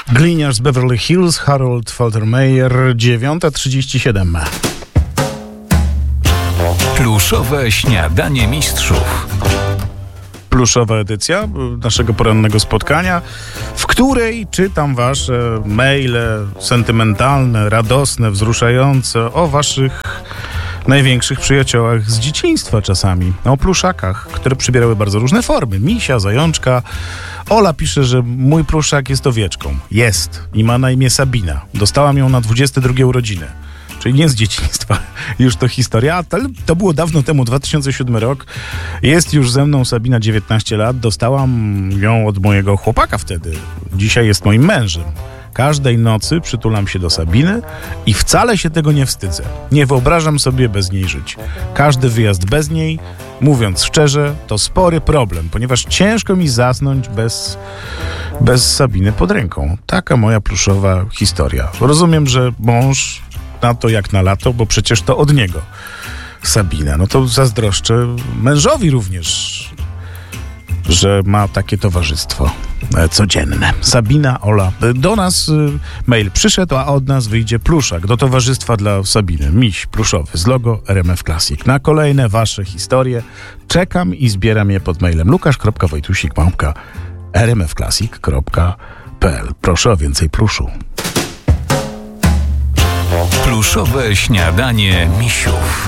Gliniarz z Beverly Hills, Harold Faltermeyer, 9:37. Pluszowe śniadanie mistrzów. Pluszowa edycja naszego porannego spotkania, w której czytam wasze maile sentymentalne, radosne, wzruszające o waszych największych przyjaciołach z dzieciństwa czasami. O pluszakach, które przybierały bardzo różne formy. Misia, zajączka. Ola pisze, że mój pluszak jest owieczką. Jest. I ma na imię Sabina. Dostałam ją na 22 urodziny. Czyli nie z dzieciństwa. Już to historia. To było dawno temu, 2007 rok. Jest już ze mną Sabina 19 lat. Dostałam ją od mojego chłopaka wtedy. Dzisiaj jest moim mężem. Każdej nocy przytulam się do Sabiny i wcale się tego nie wstydzę. Nie wyobrażam sobie bez niej żyć. Każdy wyjazd bez niej, mówiąc szczerze, to spory problem, ponieważ ciężko mi zasnąć bez Sabiny pod ręką. Taka moja pluszowa historia. Rozumiem, że mąż na to jak na lato, bo przecież to od niego Sabina. No to zazdroszczę mężowi również, że ma takie towarzystwo codzienne. Sabina, Ola. Do nas mail przyszedł, a od nas wyjdzie pluszak do towarzystwa dla Sabiny. Miś pluszowy z logo RMF Classic. Na kolejne wasze historie czekam i zbieram je pod mailem lukasz.wojtusik@rmfclassic.pl. Proszę o więcej pluszu. Pluszowe śniadanie misiów.